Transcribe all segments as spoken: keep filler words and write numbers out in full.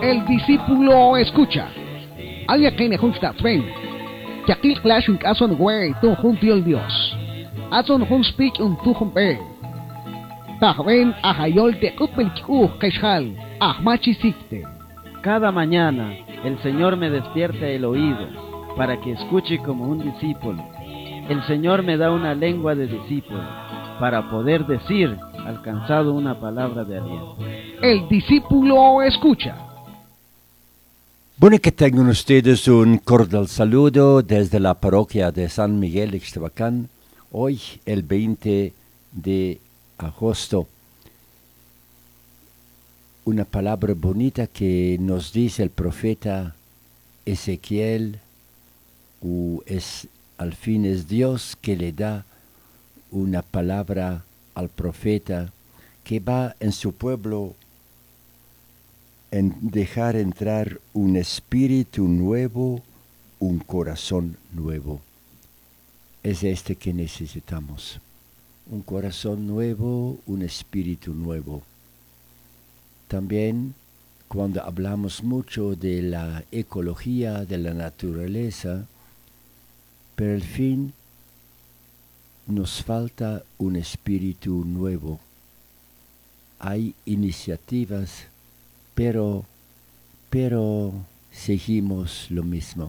El discípulo escucha. Alguien que nejusta tren. Yakil clash un caso en güey, tu junto el Dios. Azon hun speak un tu humpe. Tajben ajayol te upel kiu keshal. Ahmachi sikte. Cada mañana el Señor me despierta el oído para que escuche como un discípulo. El Señor me da una lengua de discípulo para poder decir, alcanzado una palabra de aliento. El discípulo escucha. Bueno, que tengan ustedes un cordial saludo desde la parroquia de San Miguel de Ixtabacán, hoy el veinte de agosto. Una palabra bonita que nos dice el profeta Ezequiel, o es, al fin es Dios que le da una palabra al profeta que va en su pueblo en dejar entrar un espíritu nuevo, un corazón nuevo. Es este que necesitamos. Un corazón nuevo, un espíritu nuevo. También cuando hablamos mucho de la ecología, de la naturaleza, pero al fin nos falta un espíritu nuevo. Hay iniciativas, pero, pero seguimos lo mismo.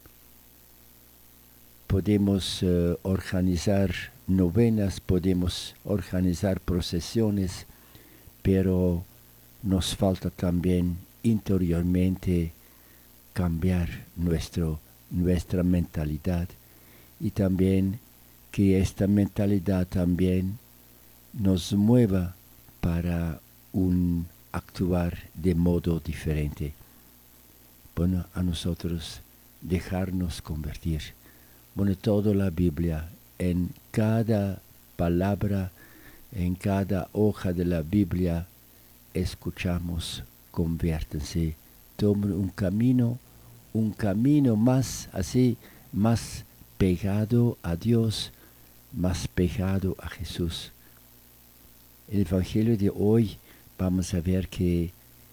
Podemos uh, organizar novenas, podemos organizar procesiones, pero nos falta también interiormente cambiar nuestro, nuestra mentalidad y también que esta mentalidad también nos mueva para un actuar de modo diferente. Bueno, a nosotros dejarnos convertir. Bueno, toda la Biblia, en cada palabra, en cada hoja de la Biblia, escuchamos, conviértanse, tomen un camino, un camino más así, más pegado a Dios, más pegado a Jesús. El Evangelio de hoy vamos a ver que,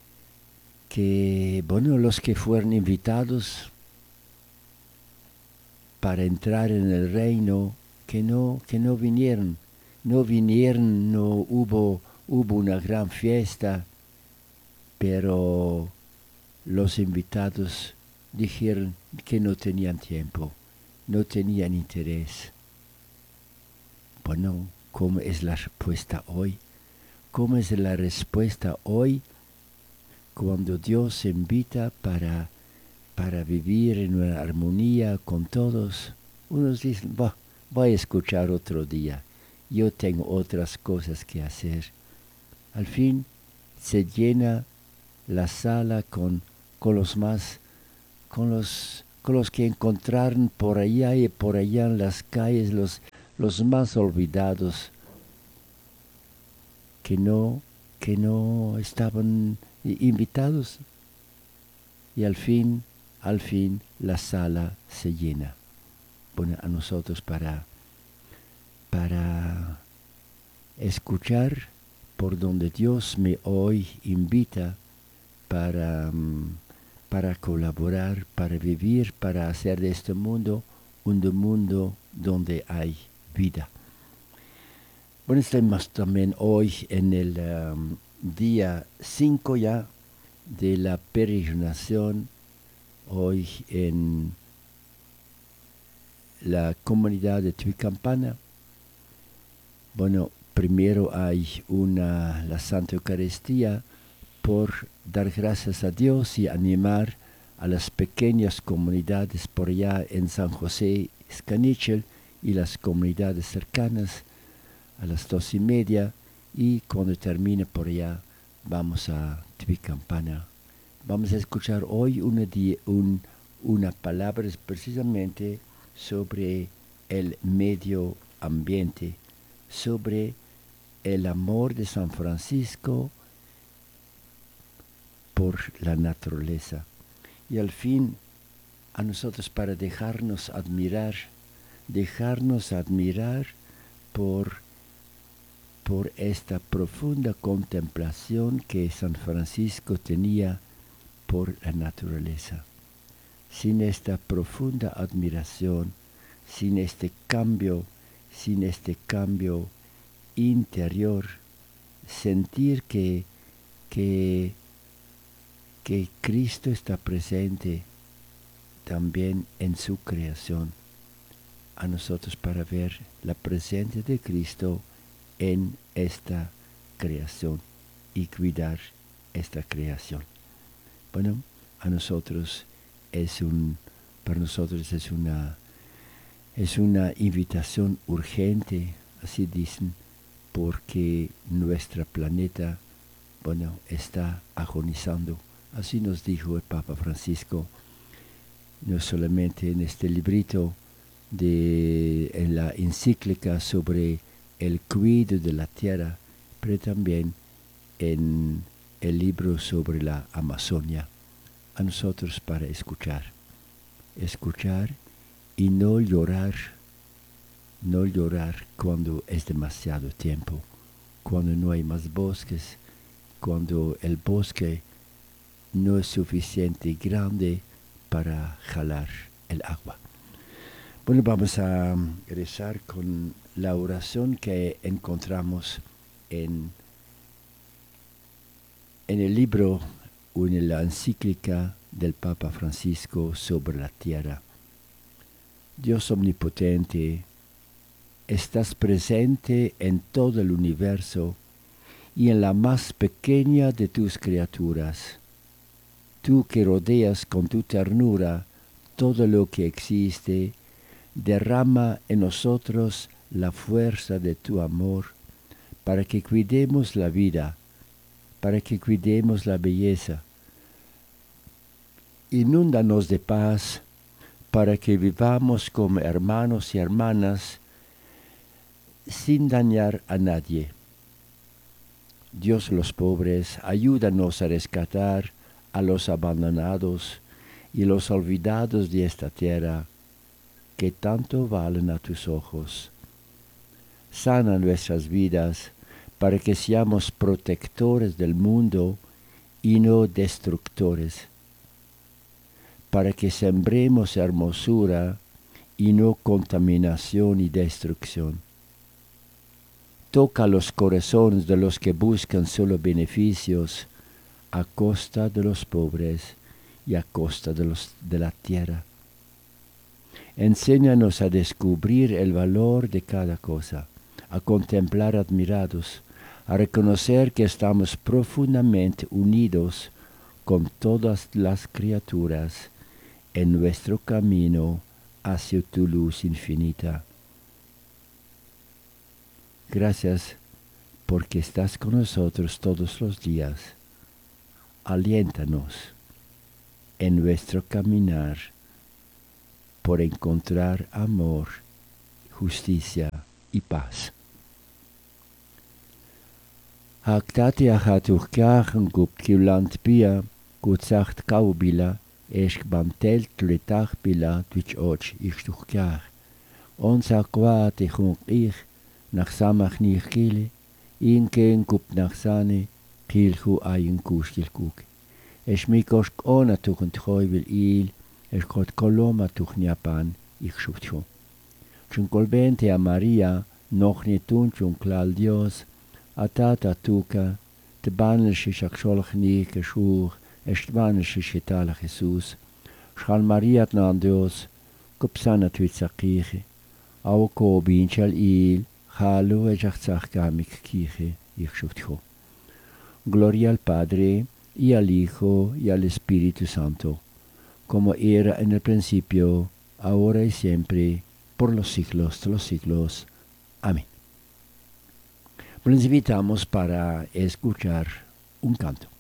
que bueno, los que fueron invitados para entrar en el reino, que no, que no vinieron, no vinieron, no hubo, hubo una gran fiesta, pero los invitados dijeron que no tenían tiempo, no tenían interés. Bueno, ¿cómo es la respuesta hoy? ¿Cómo es la respuesta hoy cuando Dios invita para, para vivir en una armonía con todos? Unos dicen, bah, voy a escuchar otro día, yo tengo otras cosas que hacer. Al fin se llena la sala con, con los más, con los, con los que encontraron por allá y por allá en las calles, los, los más olvidados, que no, que no estaban invitados. Y al fin, al fin, la sala se llena. Bueno, a nosotros para, para escuchar por donde Dios me hoy invita para, para colaborar, para vivir, para hacer de este mundo un mundo donde hay vida. Bueno, estamos también hoy en el um, día cinco ya de la peregrinación, hoy en la comunidad de Twicampana. Bueno, primero hay una, la Santa Eucaristía por dar gracias a Dios y animar a las pequeñas comunidades por allá en San José Escanichel y las comunidades cercanas a las dos y media, y cuando termine por allá vamos a Twicampana. Vamos a escuchar hoy una, un, una palabra precisamente sobre el medio ambiente, sobre el amor de San Francisco por la naturaleza. Y al fin, a nosotros para dejarnos admirar, dejarnos admirar por por esta profunda contemplación que San Francisco tenía por la naturaleza. Sin esta profunda admiración, sin este cambio, sin este cambio interior, sentir que, que, que Cristo está presente también en su creación, a nosotros para ver la presencia de Cristo en esta creación y cuidar esta creación. Bueno, a nosotros es un, para nosotros es una, es una invitación urgente, así dicen, porque nuestro planeta, bueno, está agonizando. Así nos dijo el Papa Francisco, no solamente en este librito de en la encíclica sobre el cuidado de la tierra, pero también en el libro sobre la Amazonia, a nosotros para escuchar, escuchar y no llorar, no llorar cuando es demasiado tiempo, cuando no hay más bosques, cuando el bosque no es suficiente grande para jalar el agua. Bueno, vamos a rezar con la oración que encontramos en, en el libro o en la encíclica del Papa Francisco sobre la tierra. Dios omnipotente, estás presente en todo el universo y en la más pequeña de tus criaturas. Tú que rodeas con tu ternura todo lo que existe, derrama en nosotros la fuerza de tu amor para que cuidemos la vida, para que cuidemos la belleza. Inúndanos de paz para que vivamos como hermanos y hermanas sin dañar a nadie. Dios, los pobres, ayúdanos a rescatar a los abandonados y los olvidados de esta tierra que tanto valen a tus ojos. Sana nuestras vidas para que seamos protectores del mundo y no destructores, para que sembremos hermosura y no contaminación y destrucción. Toca los corazones de los que buscan solo beneficios a costa de los pobres y a costa de, los, de la tierra. Enséñanos a descubrir el valor de cada cosa, a contemplar admirados, a reconocer que estamos profundamente unidos con todas las criaturas en nuestro camino hacia tu luz infinita. Gracias porque estás con nosotros todos los días. Aliéntanos en nuestro caminar por encontrar amor, justicia y paz. Haktati achatuchkachen gup kiulant pia, kutsacht kaubila, esk bantelt letach bila twitch och ichtuchkach. Onsa kwaad ichunk ich, nach samach nich kile, inken gup nach sane, kilchu ayen kuskilkuk. Es mikosk ona tuchent choivel il, es kot koloma tuch nyapan ich schutcho. Chun colbente a Maria, noch nie tun chun klal Dios, a tata tuca, te banel shishak sholch ni keshuch, es banel shishetala Jesus, schal Maria tnan Dios, kupsana twitzakiche, au ko binchal il, halu ejachzach gamik kiche, ich schutcho. Gloria al Padre, y al Hijo, y al Espíritu Santo, como era en el principio, ahora y siempre, por los siglos de los siglos. Amén. Les invitamos para escuchar un canto.